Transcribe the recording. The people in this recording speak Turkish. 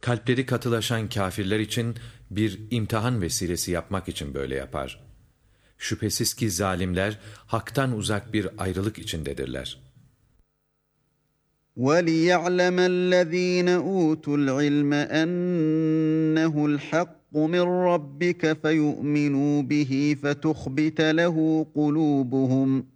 Kalpleri katılaşan kâfirler için bir imtihan vesilesi yapmak için böyle yapar. Şüphesiz ki zalimler haktan uzak bir ayrılık içindedirler. وَلِيَعْلَمَ الَّذ۪ينَ أُوتُوا الْعِلْمَ أَنَّهُ الْحَقُّ مِنْ رَبِّكَ فَيُؤْمِنُوا بِهِ فَتُخْبِتَ لَهُ قُلُوبُهُمْ